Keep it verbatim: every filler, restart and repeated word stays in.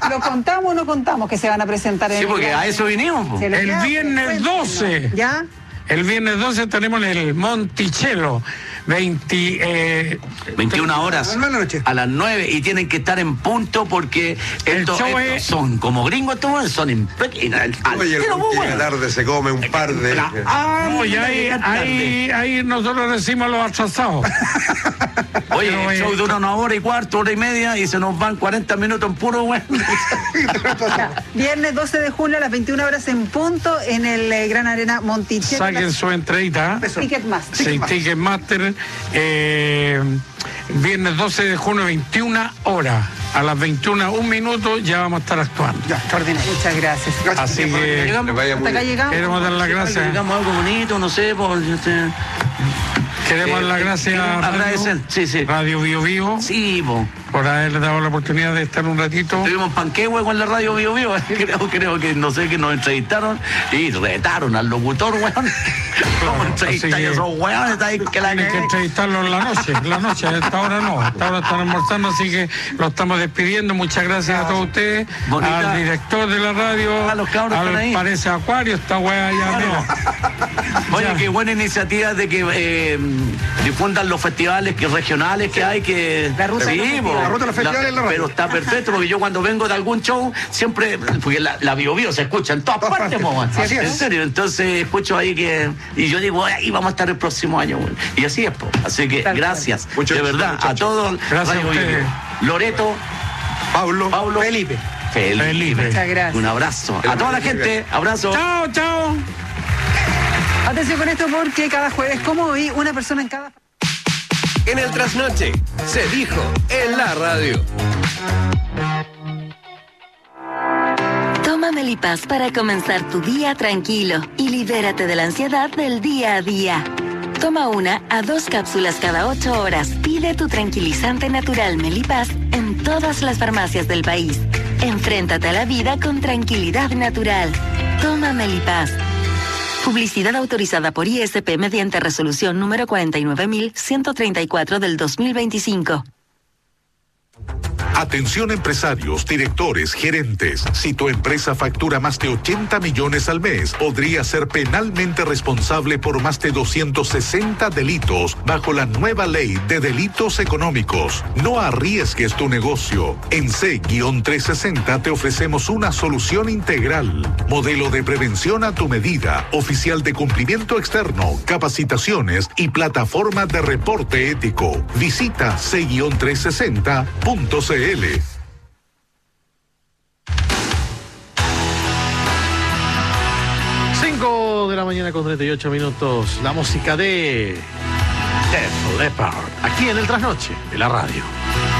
¿Lo contamos o no contamos que se van a presentar en Sí, el porque gran... a eso vinimos. Po. El viernes doce. ¿Ya? El viernes doce tenemos el Monticello. veinte, eh, veintiuna horas A las nueve de la noche. a las nueve y tienen que estar en punto porque El estos, show estos es- son como gringos, estos son impecables. Oye, el que llega tarde se come un par de... Ah, no, y ahí, ahí, ahí nosotros decimos los atrasados. Oye, Pero, el eh, show dura una hora y cuarto, hora y media y se nos van cuarenta minutos en puro bueno. Ya, viernes doce de junio a las veintiuna horas en punto en el eh, Gran Arena Monticello. Saquen su entradita. Ticketmaster. Sí, Ticketmaster. Eh, viernes doce de junio, veintiuna horas. A las veintiuna, un minuto, ya vamos a estar actuando. Ya, extraordinario. Muchas gracias. Así que Que vaya muy Hasta acá bien. llegamos. queremos dar las gracias. Digamos algo bonito, no sé, por este, Queremos dar eh, las gracias a queremos agradecer, Radio, sí, sí. Radio Bio Bio Sí, po. por haberle dado la oportunidad de estar un ratito. Tuvimos panquehue con la radio Bio Bio, creo, creo que no sé que nos entrevistaron y retaron al locutor, weón. ¿Cómo entrevistáis a que- esos weones? Está ahí que la Tienen que entrevistarlo en la noche, en la noche, a esta hora no, a esta hora están almorzando, así que lo estamos despidiendo. Muchas gracias a todos ustedes, Bonita. al director de la radio, A los cabros al están ahí. Parece Acuario, esta weá ya, mira. Oye, Ya. qué buena iniciativa de que eh, difundan los festivales que regionales que hay, que La ruta de los po. festivales. La ruta de los festivales en la radio. Pero está perfecto, porque yo cuando vengo de algún show, siempre, porque la, la Bio Bio se escucha en todas Todas partes, partes. po, weón. Sí, así es. En serio, entonces escucho ahí que, y yo digo, ahí vamos a estar el próximo año, weón. Y así es, po. Así que Tal gracias, Mucho de éxito, verdad, a muchachos. todos. Gracias Radio a Bio ustedes. Bio. Loreto, Pablo. Pablo, Felipe. Felipe. Felipe. Muchas gracias. Un abrazo. A toda la gente, abrazo. Chao, chao. Atención con esto porque cada jueves, como hoy, una persona en cada... En el trasnoche, se dijo en la radio. Toma Melipaz para comenzar tu día tranquilo y libérate de la ansiedad del día a día. Toma una a dos cápsulas cada ocho horas. Pide tu tranquilizante natural Melipaz en todas las farmacias del país. Enfréntate a la vida con tranquilidad natural. Toma Melipaz. Publicidad autorizada por I S P mediante resolución número cuarenta y nueve mil ciento treinta y cuatro del dos mil veinticinco. Atención empresarios, directores, gerentes. Si tu empresa factura más de ochenta millones al mes, podría ser penalmente responsable por más de doscientos sesenta delitos bajo la nueva ley de delitos económicos. No arriesgues tu negocio. En C trescientos sesenta te ofrecemos una solución integral. Modelo de prevención a tu medida, oficial de cumplimiento externo, capacitaciones y plataforma de reporte ético. Visita C trescientos sesenta punto c l. cinco de la mañana con treinta y ocho minutos. La música de Def Leppard. Aquí en el Trasnoche de la radio.